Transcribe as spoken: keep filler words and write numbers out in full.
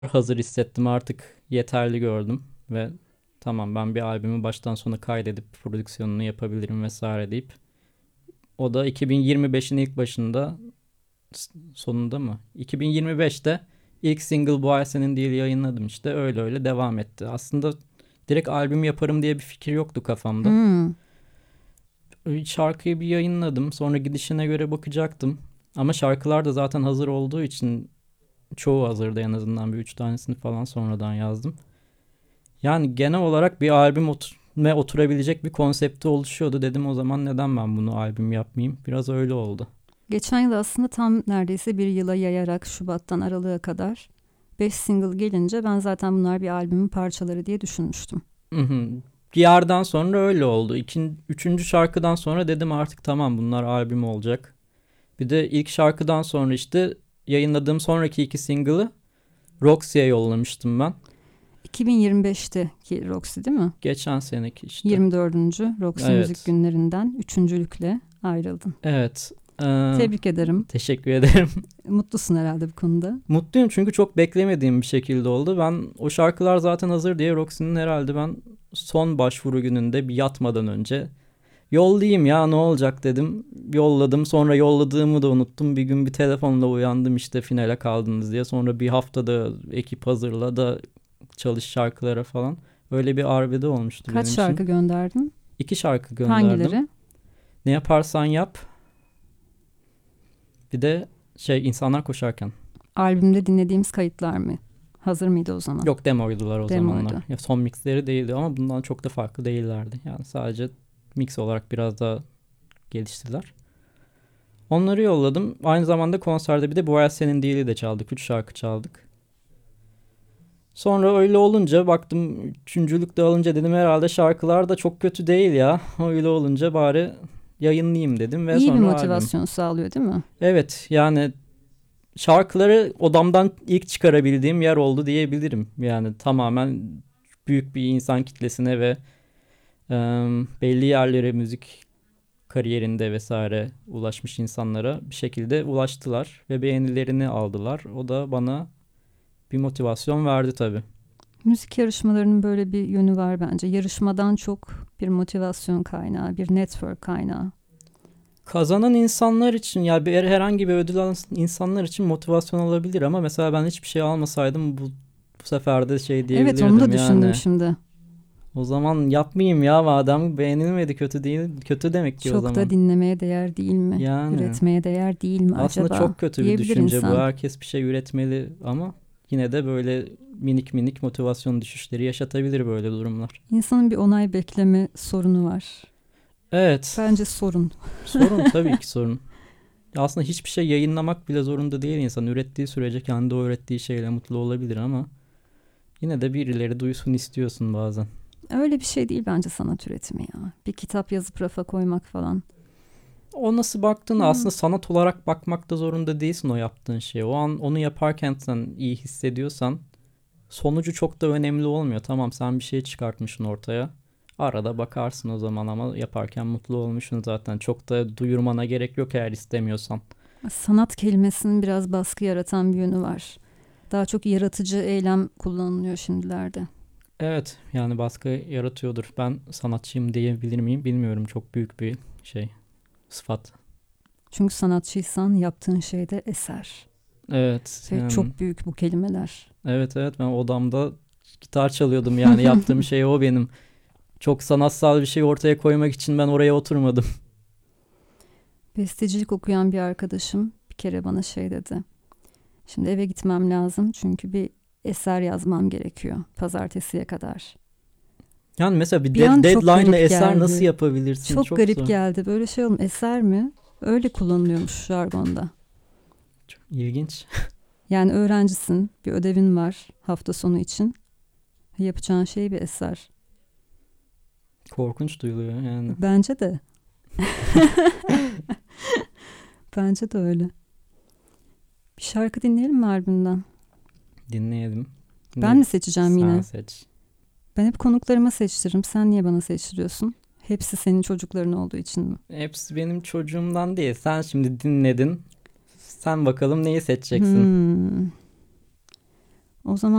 hazır hissettim, artık yeterli gördüm ve tamam, ben bir albümü baştan sona kaydedip prodüksiyonunu yapabilirim vesaire deyip, o da iki bin yirmi beşin ilk başında, sonunda mı? iki bin yirmi beşte ilk single Bu Ay Senin Değil yayınladım, işte öyle öyle devam etti. Aslında direkt albüm yaparım diye bir fikir yoktu kafamda. Hmm. Şarkıyı bir yayınladım, sonra gidişine göre bakacaktım. Ama şarkılar da zaten hazır olduğu için, çoğu hazırdı, en azından bir üç tanesini falan sonradan yazdım. Yani genel olarak bir albüm oturmaya oturabilecek bir konsepti oluşuyordu. Dedim o zaman neden ben bunu albüm yapmayayım? Biraz öyle oldu. Geçen yıl aslında tam neredeyse bir yıla yayarak Şubat'tan Aralık'a kadar beş single gelince ben zaten bunlar bir albümün parçaları diye düşünmüştüm. Hı hı. Bir yerden sonra öyle oldu. İkin, üçüncü şarkıdan sonra dedim artık tamam, bunlar albüm olacak. Bir de ilk şarkıdan sonra işte yayınladığım sonraki iki single'ı Roxy'ye yollamıştım ben. iki bin yirmi beşteki Roxy değil mi? Geçen seneki işte. yirmi dördüncü Roxy Müzik Evet. Günlerinden üçüncülükle ayrıldın. Evet. Ee, Tebrik ederim. teşekkür ederim. Mutlusun herhalde bu konuda. Mutluyum çünkü çok beklemediğim bir şekilde oldu. Ben o şarkılar zaten hazır diye Roxy'nin herhalde ben son başvuru gününde bir yatmadan önce yollayayım ya, ne olacak dedim. Yolladım, sonra yolladığımı da unuttum. Bir gün bir telefonla uyandım, işte finale kaldınız diye. Sonra bir haftada ekip hazırla da çalış şarkılara falan. Öyle bir arbede olmuştu Kaç benim için. şarkı gönderdin? İki şarkı gönderdim. Hangileri? Ne yaparsan yap. Bir de şey, insanlar koşarken. Albümde dinlediğimiz kayıtlar mı? Hazır mıydı o zaman? Yok, demoydular o zamanlar. Demoydu. Ya son mixleri değildi ama bundan çok da farklı değillerdi. Yani sadece mix olarak biraz daha geliştiler. Onları yolladım. Aynı zamanda konserde bir de Bu Hayat Senin Değil'i de çaldık. Üç şarkı çaldık. Sonra öyle olunca baktım, üçüncülük de alınca dedim herhalde şarkılar da çok kötü değil ya. Öyle olunca bari yayınlayayım dedim ve İyi bir sonra albüm. motivasyon sağlıyor değil mi? Evet, yani şarkıları odamdan ilk çıkarabildiğim yer oldu diyebilirim. Yani tamamen büyük bir insan kitlesine ve e, belli yerlere, müzik kariyerinde vesaire ulaşmış insanlara bir şekilde ulaştılar ve beğenilerini aldılar. O da bana bir motivasyon verdi tabii. Müzik yarışmalarının böyle bir yönü var bence. Yarışmadan çok bir motivasyon kaynağı, bir network kaynağı. Kazanan insanlar için, ya bir herhangi bir ödül alan insanlar için motivasyon olabilir ama mesela ben hiçbir şey almasaydım bu bu sefer de şey Evet, onu da diyebilirdim düşündüm yani. şimdi. O zaman yapmayayım ya, madem beğenilmedi, kötü değil, kötü demek ki o Çok da zaman. dinlemeye değer değil mi? Yani Üretmeye değer değil mi aslında acaba? çok kötü bir Diyebilir düşünce bu. insan. Herkes bir şey üretmeli ama yine de böyle minik minik motivasyon düşüşleri yaşatabilir böyle durumlar. İnsanın bir onay bekleme sorunu var. Evet, Bence sorun. sorun, tabii ki sorun. Aslında hiçbir şey yayınlamak bile zorunda değil insan. Ürettiği sürece kendi o ürettiği şeyle mutlu olabilir ama yine de birileri duysun istiyorsun bazen. Öyle bir şey değil bence sanat üretimi ya. Bir kitap yazıp rafa koymak falan. O nasıl baktığını, Hmm. aslında sanat olarak bakmak da zorunda değilsin o yaptığın şeye. O an onu yaparken sen iyi hissediyorsan sonucu çok da önemli olmuyor. Tamam, sen bir şey çıkartmışsın ortaya. Arada bakarsın o zaman ama yaparken mutlu olmuşsun zaten. Çok da duyurmana gerek yok eğer istemiyorsan. Sanat kelimesinin biraz baskı yaratan bir yönü var. Daha çok yaratıcı eylem kullanılıyor şimdilerde. Evet, yani baskı yaratıyordur. Ben sanatçıyım diyebilir miyim bilmiyorum. Çok büyük bir şey, sıfat. Çünkü sanatçıysan yaptığın şey de eser. Evet, Ve yani, çok büyük bu kelimeler. evet evet, ben odamda gitar çalıyordum, yani yaptığım şey o benim. Çok sanatsal bir şey ortaya koymak için ben oraya oturmadım. Bestecilik okuyan bir arkadaşım bir kere bana şey dedi. Şimdi eve gitmem lazım çünkü bir eser yazmam gerekiyor pazartesiye kadar. Yani mesela bir Bir an de- çok deadline'la garip eser nasıl geldi. yapabilirsin? Çok Çok garip zor. geldi. Böyle şey oğlum, eser mi? Öyle kullanılıyormuş jargonda. Çok ilginç. Yani öğrencisin, bir ödevin var hafta sonu için. Yapacağın şey bir eser. Korkunç duyuluyor yani. Bence de. Bence de öyle. Bir şarkı dinleyelim mi albümden? Dinleyelim. Ben Ne? mi seçeceğim Sen yine? seç. Ben hep konuklarıma seçtiririm. Sen niye bana seçtiriyorsun? Hepsi senin çocukların olduğu için mi? Hepsi benim çocuğumdan değil. Sen şimdi dinledin. Sen bakalım neyi seçeceksin? Hmm. O zaman